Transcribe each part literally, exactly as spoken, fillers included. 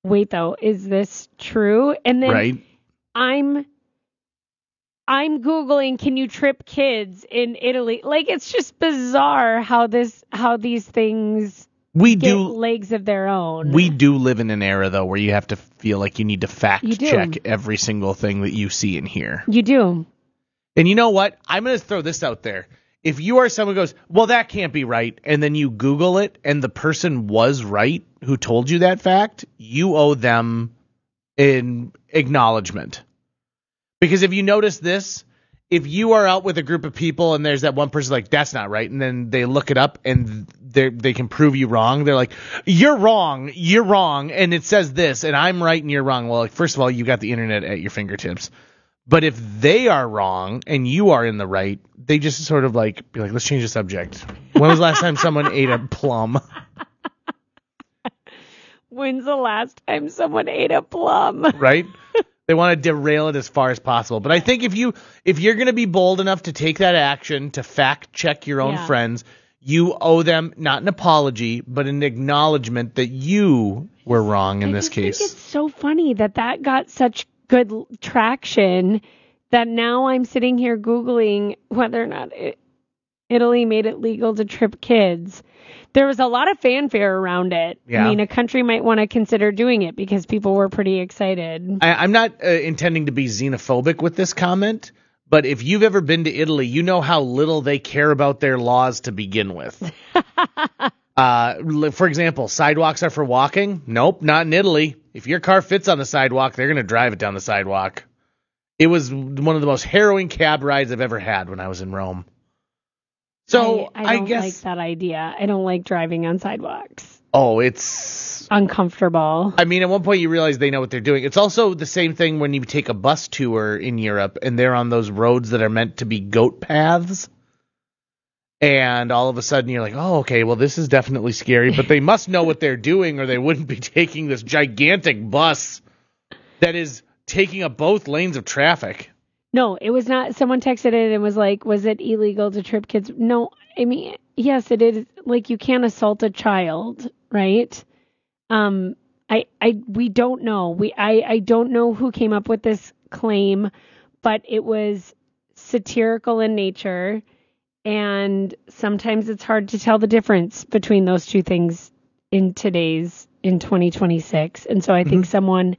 wait though, is this true? And then right. I'm I'm Googling, can you trip kids in Italy? Like, it's just bizarre how this, how these things we get do legs of their own. We do live in an era, though, where you have to feel like you need to fact You do. check every single thing that you see and hear. You do. And you know what? I'm going to throw this out there. If you are someone who goes, well, that can't be right, and then you Google it, and the person was right who told you that fact, you owe them an acknowledgement. Because if you notice this, if you are out with a group of people and there's that one person like, that's not right, and then they look it up and they they can prove you wrong, they're like, you're wrong, you're wrong, and it says this, and I'm right and you're wrong. Well, like, first of all, you got the internet at your fingertips. But if they are wrong and you are in the right, they just sort of like, be like, let's change the subject. When was the last time someone ate a plum? When's the last time someone ate a plum? Right? They want to derail it as far as possible. But I think if you if you're going to be bold enough to take that action to fact check your own Yeah. friends, you owe them not an apology, but an acknowledgement that you were wrong in I this just case. think it's so funny that that got such good l- traction that now I'm sitting here Googling whether or not it, Italy made it legal to trip kids. There was a lot of fanfare around it. Yeah. I mean, a country might want to consider doing it because people were pretty excited. I, I'm not uh, intending to be xenophobic with this comment, but if you've ever been to Italy, you know how little they care about their laws to begin with. uh, li- for example, sidewalks are for walking? Nope, not in Italy. If your car fits on the sidewalk, they're going to drive it down the sidewalk. It was one of the most harrowing cab rides I've ever had when I was in Rome. So I, I don't guess like that idea. I don't like driving on sidewalks. Oh, it's uncomfortable. I mean, at one point you realize they know what they're doing. It's also the same thing when you take a bus tour in Europe and they're on those roads that are meant to be goat paths. And all of a sudden you're like, oh, okay, well, this is definitely scary. But they must know what they're doing or they wouldn't be taking this gigantic bus that is taking up both lanes of traffic. No, it was not. Someone texted it and was like, was it illegal to trip kids? No, I mean, yes, it is. Like, you can't assault a child, right? Um, I, I, we don't know. We, I, I don't know who came up with this claim, but it was satirical in nature. And sometimes it's hard to tell the difference between those two things in today's, in twenty twenty-six. And so I think mm-hmm. someone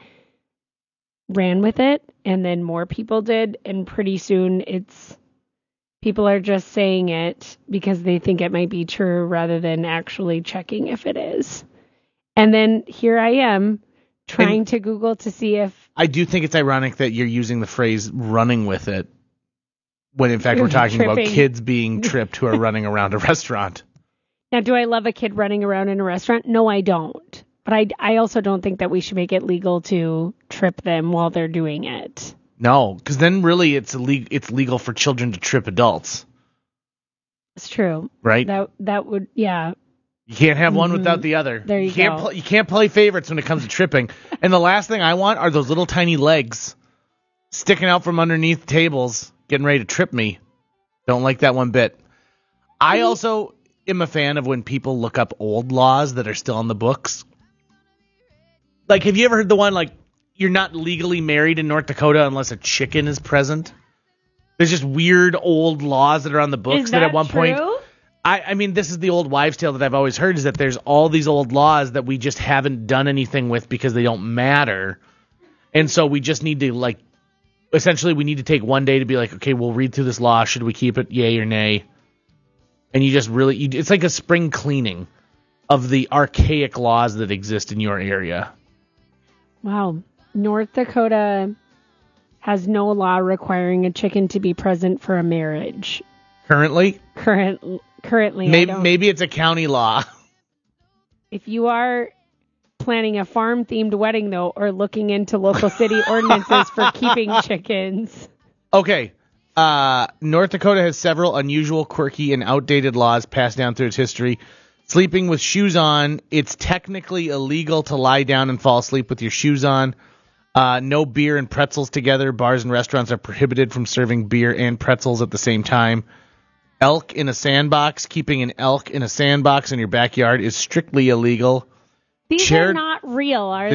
ran with it and then more people did. And pretty soon it's, people are just saying it because they think it might be true rather than actually checking if it is. And then here I am trying and to Google to see if... I do think it's ironic that you're using the phrase running with it when in fact we're talking tripping. about kids being tripped who are running around a restaurant. Now, do I love a kid running around in a restaurant? No, I don't. But I, I also don't think that we should make it legal to trip them while they're doing it. No, because then really it's illegal, it's legal for children to trip adults. It's true. Right? That that would, yeah. You can't have one mm-hmm. without the other. There you, you can't go. Pl- you can't play favorites when it comes to tripping. And the last thing I want are those little tiny legs sticking out from underneath tables, getting ready to trip me. Don't like that one bit. I also am a fan of when people look up old laws that are still on the books. Like, have you ever heard the one, like, you're not legally married in North Dakota unless a chicken is present? There's just weird old laws that are on the books is that, that at one true? point... I, I mean, this is the old wives' tale that I've always heard, is that there's all these old laws that we just haven't done anything with because they don't matter. And so we just need to, like, essentially we need to take one day to be like, okay, we'll read through this law. Should we keep it, yay or nay? And you just really... You, it's like a spring cleaning of the archaic laws that exist in your area. Wow. North Dakota has no law requiring a chicken to be present for a marriage. Currently? Current, currently. Maybe, maybe it's a county law. If you are planning a farm-themed wedding, though, or looking into local city ordinances for keeping chickens. Okay. Uh, North Dakota has several unusual, quirky, and outdated laws passed down through its history. Sleeping with shoes on, it's technically illegal to lie down and fall asleep with your shoes on. Uh, no beer and pretzels together. Bars and restaurants are prohibited from serving beer and pretzels at the same time. Elk in a sandbox. Keeping an elk in a sandbox in your backyard is strictly illegal. These Chari- are not real, are